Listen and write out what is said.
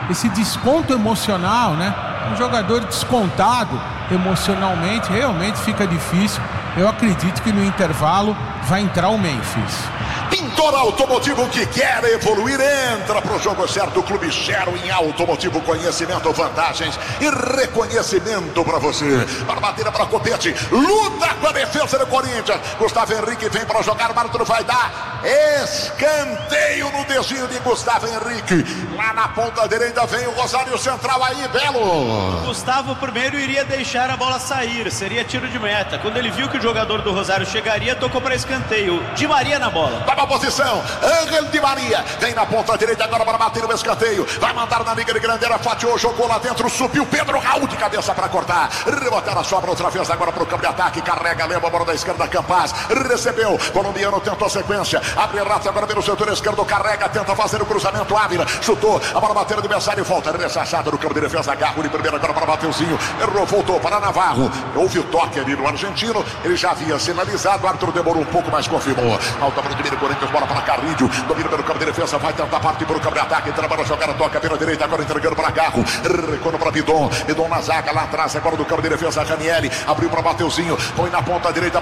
esse desconto emocional, né? Um jogador descontado emocionalmente, realmente fica difícil. Eu acredito que no intervalo vai entrar o Memphis. Pintor Automotivo que quer evoluir, entra pro jogo certo. O Clube Zero em Automotivo, conhecimento, vantagens e reconhecimento para você. Para bater para Copete, luta com a defesa do Corinthians. Gustavo Henrique vem para jogar, o árbitro vai dar escanteio no desvio de Gustavo Henrique. Lá na ponta direita vem o Rosário Central aí, Belo. Gustavo primeiro iria deixar a bola sair, seria tiro de meta. Quando ele viu que o jogador do Rosário chegaria, tocou para escanteio. Di Maria na bola. Toma a posição, Ángel Di Maria vem na ponta direita agora para bater o escanteio. Vai mandar na liga de Grandeira, fatiou, jogou lá dentro, subiu Pedro Raul de cabeça para cortar. Rebotar a sobra outra vez agora para o campo de ataque. Carrega, leva a bola da esquerda, Campaz. Recebeu, colombiano tentou a sequência. Abre rato agora pelo setor esquerdo, carrega, tenta fazer o cruzamento. Ávila chutou, a bola bateu no adversário, volta. Ressachado no campo de defesa, Garro de primeira agora para Mateuzinho. Errou, voltou para Navarro. Houve o toque ali no argentino. Ele já havia sinalizado, o árbitro demorou um pouco, mas confirmou. Alta para o time do Corinthians, bola para Carrilho. Domina pelo campo de defesa, vai tentar partir para o campo de ataque. Entra para jogar, toca pela direita, agora entregando para Garro. Recuando para Bidon. Bidon na zaga, lá atrás, agora do campo de defesa, Ranieri. Abriu para Mateuzinho, põe na ponta direita.